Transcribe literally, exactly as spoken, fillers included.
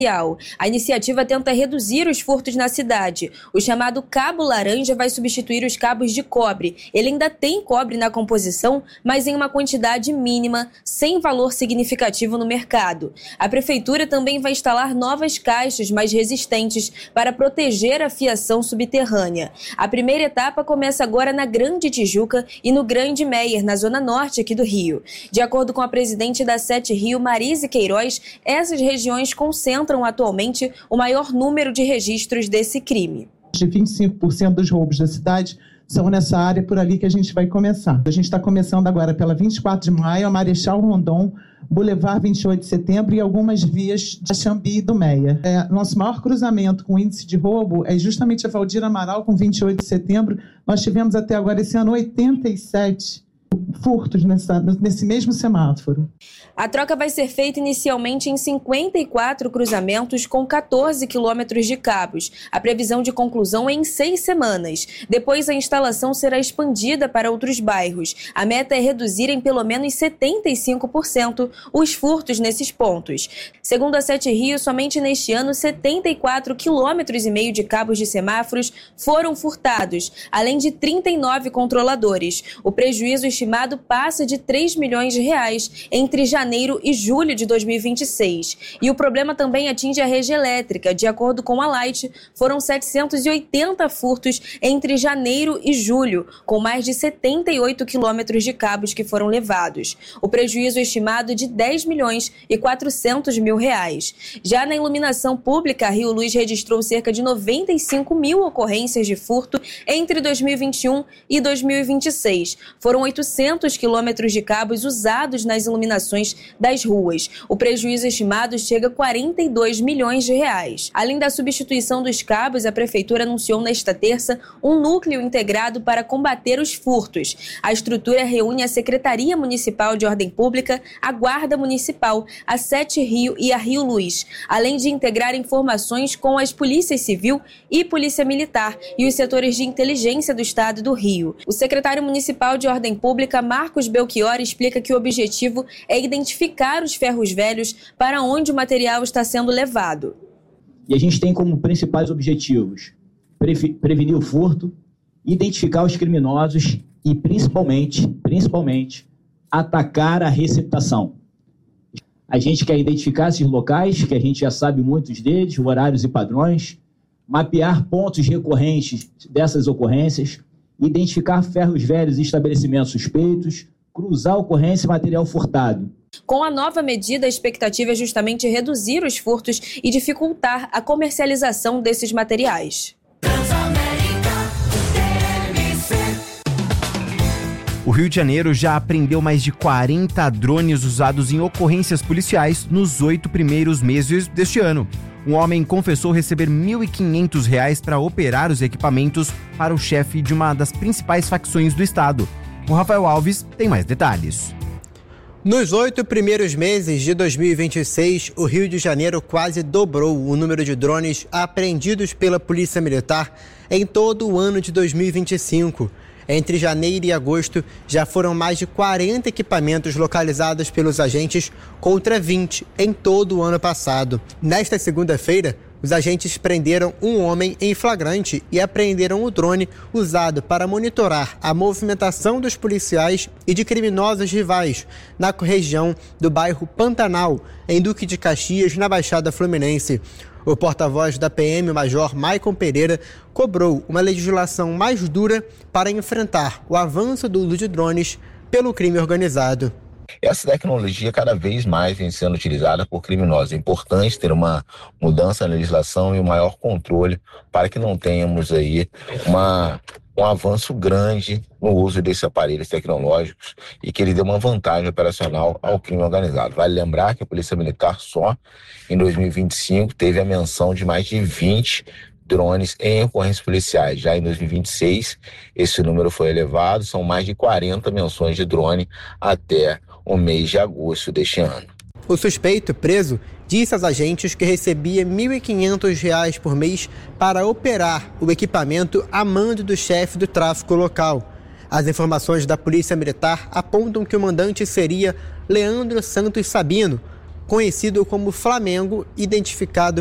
A iniciativa tenta reduzir os furtos na cidade. O chamado Cabo Laranja vai substituir os cabos de cobre. Ele ainda tem cobre na composição, mas em uma quantidade mínima, sem valor significativo no mercado. A prefeitura também vai instalar novas caixas mais resistentes para proteger a fiação subterrânea. A primeira etapa começa agora na Grande Tijuca e no Grande Meier, na zona norte aqui do Rio. De acordo com a presidente da Sete Rio, Marise Queiroz, essas regiões concentram atualmente o maior número de registros desse crime. De vinte e cinco por cento dos roubos da cidade são nessa área por ali que a gente vai começar. A gente está começando agora pela vinte e quatro de maio, a Marechal Rondon, Boulevard vinte e oito de setembro e algumas vias da Xambi e do Meia. É, nosso maior cruzamento com índice de roubo é justamente a Valdir Amaral com vinte e oito de setembro. Nós tivemos até agora esse ano oitenta e sete furtos nessa, nesse mesmo semáforo. A troca vai ser feita inicialmente em cinquenta e quatro cruzamentos com quatorze quilômetros de cabos. A previsão de conclusão é em seis semanas. Depois a instalação será expandida para outros bairros. A meta é reduzir em pelo menos setenta e cinco por cento os furtos nesses pontos. Segundo a Sete Rio, somente neste ano setenta e quatro quilômetros e meio de cabos de semáforos foram furtados, além de trinta e nove controladores. O prejuízo estimado passa de três milhões de reais entre janeiro e julho de dois mil e vinte e seis. E o problema também atinge a rede elétrica. De acordo com a Light, foram setecentos e oitenta furtos entre janeiro e julho, com mais de setenta e oito quilômetros de cabos que foram levados. O prejuízo estimado é de dez milhões e quatrocentos mil reais. Já na iluminação pública, a Rio Luz registrou cerca de noventa e cinco mil ocorrências de furto entre dois mil e vinte e um e dois mil e vinte e seis. Foram oitocentos quilômetros de cabos usados nas iluminações das ruas. O prejuízo estimado chega a quarenta e dois milhões de reais. Além da substituição dos cabos, a Prefeitura anunciou nesta terça um núcleo integrado para combater os furtos. A estrutura reúne a Secretaria Municipal de Ordem Pública, a Guarda Municipal, a Sete Rio e a Rio Luz, além de integrar informações com as Polícias Civil e Polícia Militar e os setores de inteligência do Estado do Rio. O secretário municipal de Ordem Pública, Marcos Belchior, explica que o objetivo é identificar os ferros velhos para onde o material está sendo levado. E a gente tem como principais objetivos pre- prevenir o furto, identificar os criminosos e, principalmente, principalmente, atacar a receptação. A gente quer identificar esses locais, que a gente já sabe muitos deles, horários e padrões, mapear pontos recorrentes dessas ocorrências, identificar ferros velhos e estabelecimentos suspeitos, cruzar ocorrência e material furtado. Com a nova medida, a expectativa é justamente reduzir os furtos e dificultar a comercialização desses materiais. O Rio de Janeiro já apreendeu mais de quarenta drones usados em ocorrências policiais nos oito primeiros meses deste ano. Um homem confessou receber mil e quinhentos reais para operar os equipamentos para o chefe de uma das principais facções do estado. O Rafael Alves tem mais detalhes. Nos oito primeiros meses de dois mil e vinte e seis, o Rio de Janeiro quase dobrou o número de drones apreendidos pela Polícia Militar em todo o ano de dois mil e vinte e cinco. Entre janeiro e agosto, já foram mais de quarenta equipamentos localizados pelos agentes, contra vinte em todo o ano passado. Nesta segunda-feira, os agentes prenderam um homem em flagrante e apreenderam o drone usado para monitorar a movimentação dos policiais e de criminosos rivais na região do bairro Pantanal, em Duque de Caxias, na Baixada Fluminense. O porta-voz da P M, o Major Maicon Pereira, cobrou uma legislação mais dura para enfrentar o avanço do uso de drones pelo crime organizado. Essa tecnologia cada vez mais vem sendo utilizada por criminosos. É importante ter uma mudança na legislação e um maior controle para que não tenhamos aí uma, um avanço grande no uso desses aparelhos tecnológicos e que ele dê uma vantagem operacional ao crime organizado. Vale lembrar que a Polícia Militar só em dois mil e vinte e cinco teve a menção de mais de vinte drones em ocorrências policiais. Já em dois mil e vinte e seis, esse número foi elevado, são mais de quarenta menções de drone até o mês de agosto deste ano. O suspeito, preso, disse aos agentes que recebia mil e quinhentos reais por mês para operar o equipamento a mando do chefe do tráfico local. As informações da Polícia Militar apontam que o mandante seria Leandro Santos Sabino, conhecido como Flamengo, identificado